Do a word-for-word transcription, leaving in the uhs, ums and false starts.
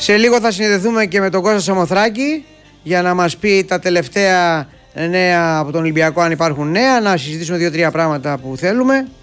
Σε λίγο θα συνδεθούμε και με τον Κώστα Σαμοθράκη για να μας πει τα τελευταία νέα από τον Ολυμπιακό, αν υπάρχουν νέα, να συζητήσουμε δύο-τρία πράγματα που θέλουμε.